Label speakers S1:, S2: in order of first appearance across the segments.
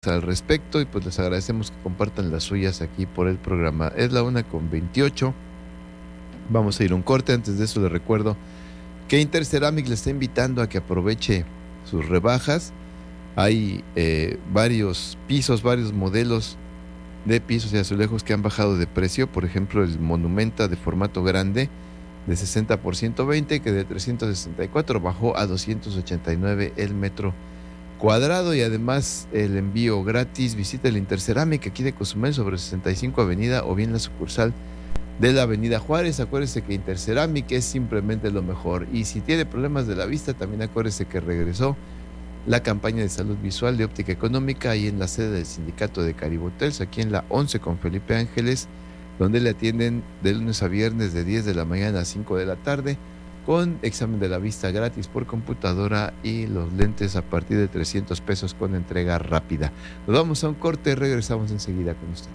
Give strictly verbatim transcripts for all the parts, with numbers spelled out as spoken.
S1: al respecto y pues les agradecemos que compartan las suyas aquí por el programa. Es la una con veintiocho. Vamos a ir a un corte. Antes de eso les recuerdo que Interceramic le está invitando a que aproveche sus rebajas. Hay eh, varios pisos, varios modelos de pisos y azulejos que han bajado de precio. Por ejemplo, el Monumenta de formato grande de sesenta por ciento veinte, que de trescientos sesenta y cuatro bajó a doscientos ochenta y nueve el metro cuadrado, y además el envío gratis. Visita el Interceramic aquí de Cozumel sobre sesenta y cinco Avenida o bien la sucursal de la Avenida Juárez. Acuérdese que Interceramic es simplemente lo mejor. Y si tiene problemas de la vista, también acuérdese que regresó la campaña de salud visual de Óptica Económica ahí en la sede del sindicato de Caribe Hotels, aquí en la once con Felipe Ángeles, donde le atienden de lunes a viernes de diez de la mañana a cinco de la tarde, con examen de la vista gratis por computadora y los lentes a partir de trescientos pesos con entrega rápida. Nos vamos a un corte, regresamos enseguida con usted.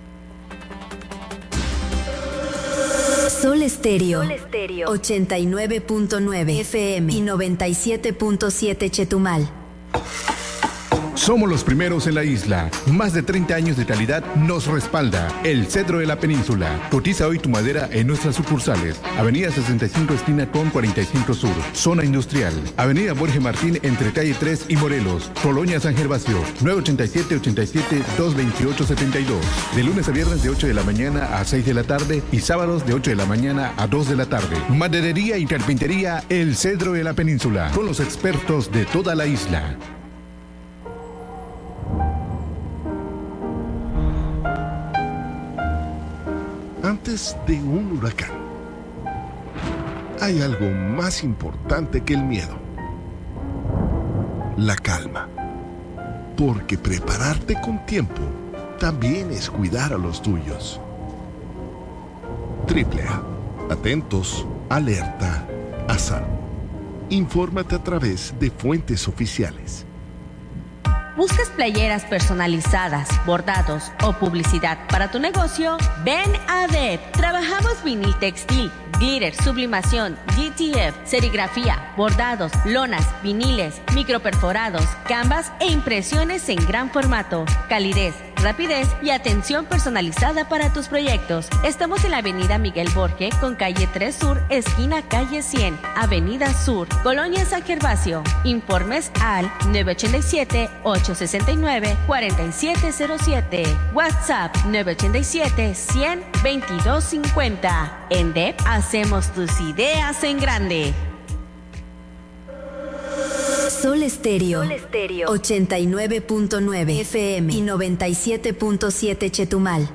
S2: Sol Estéreo, Sol Estéreo ochenta y nueve punto nueve F M y noventa y siete punto siete Chetumal.
S3: Somos los primeros en la isla. Más de treinta años de calidad nos respalda. El Cedro de la Península. Cotiza hoy tu madera en nuestras sucursales. Avenida sesenta y cinco esquina con cuarenta y cinco Sur. Zona Industrial. Avenida Borges Martín entre calle tres y Morelos. Colonia San Gervasio. nueve ochenta y siete, ochenta y siete, doscientos veintiocho, setenta y dos. De lunes a viernes de ocho de la mañana a seis de la tarde y sábados de ocho de la mañana a dos de la tarde. Maderería y carpintería El Cedro de la Península. Con los expertos de toda la isla.
S4: Antes de un huracán, hay algo más importante que el miedo: la calma. Porque prepararte con tiempo también es cuidar a los tuyos. Triple A. Atentos, alerta, a salvo. Infórmate a través de fuentes oficiales.
S5: ¿Buscas playeras personalizadas, bordados o publicidad para tu negocio? Ven a D E P. Trabajamos vinil textil, glitter, sublimación, G T F, serigrafía, bordados, lonas, viniles, microperforados, canvas e impresiones en gran formato. Calidez, rapidez y atención personalizada para tus proyectos. Estamos en la avenida Miguel Borge con calle tres Sur, esquina calle cien, avenida Sur, Colonia San Gervasio. Informes al nueve ochenta y siete, ochocientos sesenta y nueve, cuarenta y siete cero siete. WhatsApp nueve ochenta y siete, cien, veintidós cincuenta. En D E P hacemos tus ideas en grande.
S2: Sol Estéreo, Sol Estéreo ochenta y nueve punto nueve F M y noventa y siete punto siete Chetumal.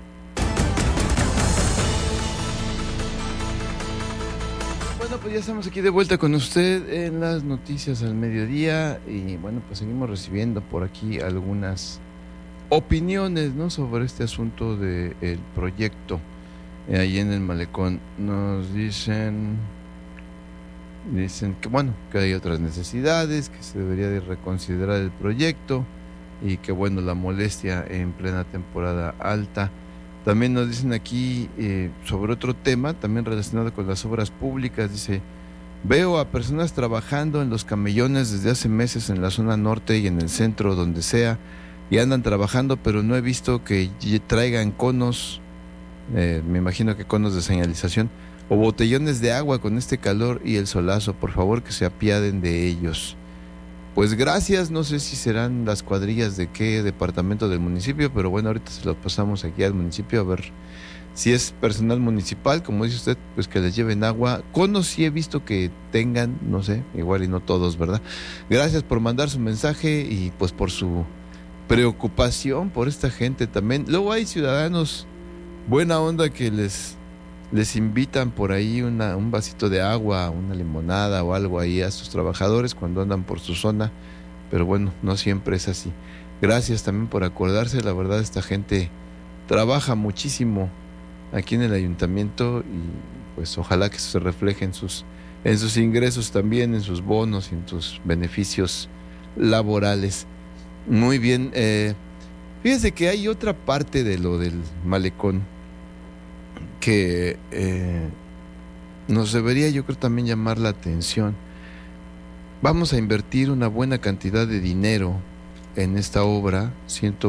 S1: Bueno, pues ya estamos aquí de vuelta con usted en las noticias al mediodía y bueno, pues seguimos recibiendo por aquí algunas opiniones, ¿no?, sobre este asunto del proyecto eh, ahí en el malecón. Nos dicen... Dicen que bueno, que hay otras necesidades, que se debería de reconsiderar el proyecto y que bueno, la molestia en plena temporada alta. También nos dicen aquí eh, sobre otro tema, también relacionado con las obras públicas. Dice: veo a personas trabajando en los camellones desde hace meses en la zona norte y en el centro, donde sea, y andan trabajando, pero no he visto que traigan conos, eh, me imagino que conos de señalización, o botellones de agua con este calor y el solazo. Por favor, que se apiaden de ellos. Pues gracias, no sé si serán las cuadrillas de qué departamento del municipio, pero bueno, ahorita se los pasamos aquí al municipio a ver si es personal municipal, como dice usted, pues que les lleven agua. Conos sí he visto que tengan, no sé, igual y no todos, ¿verdad? Gracias por mandar su mensaje y pues por su preocupación por esta gente también. Luego hay ciudadanos buena onda que les... les invitan por ahí una, un vasito de agua, una limonada o algo ahí a sus trabajadores cuando andan por su zona, pero bueno, no siempre es así. Gracias también por acordarse, la verdad esta gente trabaja muchísimo aquí en el ayuntamiento y pues ojalá que eso se refleje en sus, en sus ingresos también, en sus bonos y en sus beneficios laborales. Muy bien, eh, fíjese que hay otra parte de lo del malecón que eh, nos debería, yo creo, también llamar la atención. Vamos a invertir una buena cantidad de dinero en esta obra ciento